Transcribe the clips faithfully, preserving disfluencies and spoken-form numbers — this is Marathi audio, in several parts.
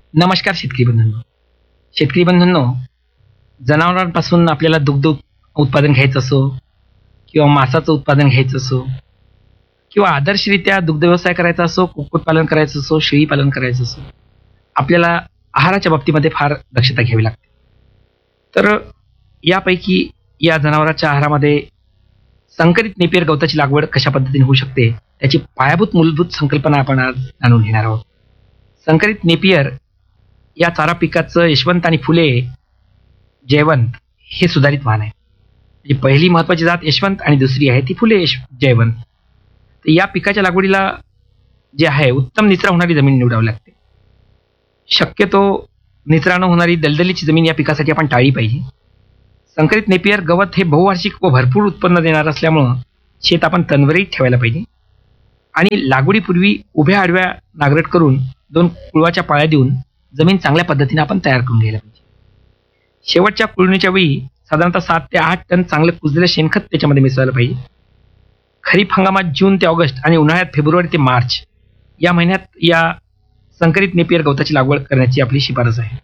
नमस्कार शेतकरी बंधूंनो. शेतकरी बंधूंनो, जनावरांपासून आपल्याला दुग्ध उत्पादन घ्यायचं असो किंवा मांसाचं उत्पादन घ्यायचं असो किंवा आदर्शरित्या दुग्ध व्यवसाय करायचा असो, कुक्कुटपालन करायचं असो, शेळी पालन करायचं असो, आपल्याला आहाराच्या बाबतीमध्ये फार दक्षता घ्यावी लागते. तर यापैकी या जनावरांच्या आहारामध्ये संकरित नेपियर गवताची लागवड कशा पद्धतीने होऊ शकते, त्याची पायाभूत मूलभूत संकल्पना आपण आज जाणून घेणार आहोत. संकरित नेपियर या चारा पिकाचं यशवंत आणि फुले जयवंत हे सुधारित वाहन आहे. म्हणजे पहिली महत्वाची जात यशवंत आणि दुसरी आहे ती फुले यश जयवंत. तर या पिकाच्या लागवडीला जे आहे उत्तम निचरा होणारी जमीन निवडावी लागते. शक्यतो निचरा न होणारी दलदलीची जमीन या पिकासाठी आपण टाळली पाहिजे. संकरित नेपियर गवत हे बहुवार्षिक व भरपूर उत्पन्न देणार असल्यामुळं शेत आपण तणवरीत ठेवायला पाहिजे आणि लागवडीपूर्वी उभ्या आडव्या नांगरट करून दोन कुळवाच्या पाळ्या देऊन जमीन चांगल्या पद्धतीने आपण तयार करून घ्यायला पाहिजे. शेवटच्या कुळणीच्या वेळी साधारणतः सात ते आठ टन चांगलं कुजलेलं शेणखत त्याच्यामध्ये मिसळायला पाहिजे. खरीप हंगामात जून ते ऑगस्ट आणि उन्हाळ्यात फेब्रुवारी ते मार्च या महिन्यात या संकरित नेपियर गवताची लागवड करण्याची आपली शिफारस आहे.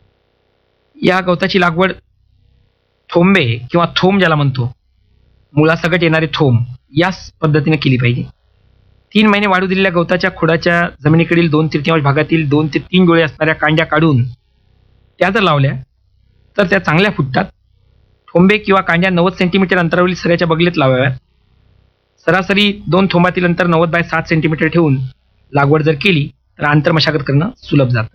या गवताची लागवड थोंबे किंवा थोम ज्याला म्हणतो, मुळासकट येणारे थोम याच पद्धतीने केली पाहिजे. तीन महिने वाढू दिलेल्या गवताच्या खोडाच्या जमिनीकडील दोन तृतीयांश भागातील दोन ते तीन गोळे असणाऱ्या कांड्या काढून त्या जर लावल्या तर त्या चांगल्या फुटतात. थोंबे किंवा कांड्या नव्वद सेंटीमीटर अंतरावरील सऱ्याच्या बगलेत लावाव्यात. सरासरी दोन थोंबातील अंतर नव्वद बाय सात सेंटीमीटर ठेवून लागवड जर केली तर आंतरमशागत करणं सुलभ जातं.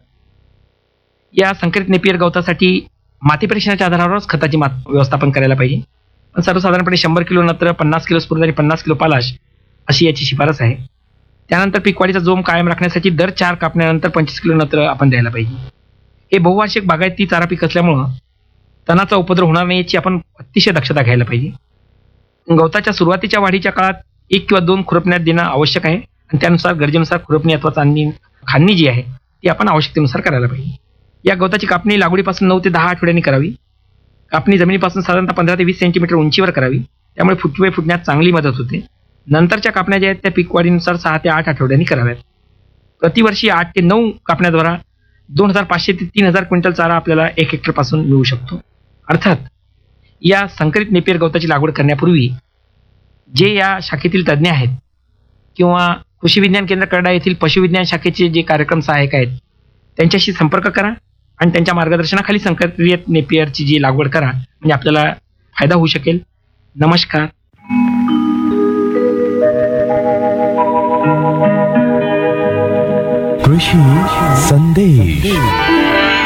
या संकरित नेपियर गवतासाठी माती परीक्षणाच्या आधारावरच खताची मात व्यवस्थापन करायला पाहिजे. पण सर्वसाधारणपणे शंभर किलो नत्र, पन्नास किलो स्फुरद आणि पन्नास किलो पालाश अशी याची शिफारस आहे. त्यानंतर पीकवाढीचा जोम कायम राखण्यासाठी दर चार कापण्यानंतर पंचवीस किलो नत्र आपण द्यायला पाहिजे. हे बहुवार्षिक बागायती चारा पीक असल्यामुळं तणाचा उपद्रव होणार नाही याची आपण अतिशय दक्षता घ्यायला पाहिजे. गवताच्या सुरुवातीच्या वाढीच्या काळात एक किंवा दोन खुरपण्यात देणं आवश्यक आहे आणि त्यानुसार गरजेनुसार खुरपणी अथवा चांदणी खांदणी जी आहे ती आपण आवश्यकतेनुसार करायला पाहिजे. या गवताची कापणी लागवडीपासून नऊ ते दहा आठवड्यांनी करावी. कापणी जमिनीपासून साधारणतः पंधरा ते वीस सेंटीमीटर उंचीवर करावी. त्यामुळे फुटवे फुटण्यात चांगली मदत होते. नंतरच्या कापण्या ज्या आहेत त्या पीकवाढीनुसार सहा ते आठ आठवड्यांनी कराव्यात. प्रतिवर्षी आठ ते नऊ कापण्याद्वारा दोन हजार पाचशे ते तीन हजार क्विंटल चारा आपल्याला एक हेक्टर पासून मिळू शकतो. अर्थात या संकरित नेपियर गवताची लागवड करण्यापूर्वी जे या शाखेतील तज्ज्ञ आहेत किंवा कृषी विज्ञान केंद्र करडा येथील पशुविज्ञान शाखेचे जे कार्यक्रम सहाय्यक आहेत त्यांच्याशी संपर्क करा आणि त्यांच्या मार्गदर्शनाखाली संकरित नेपियरची जी लागवड करा, म्हणजे आपल्याला फायदा होऊ शकेल. नमस्कार. कृषी संदेश.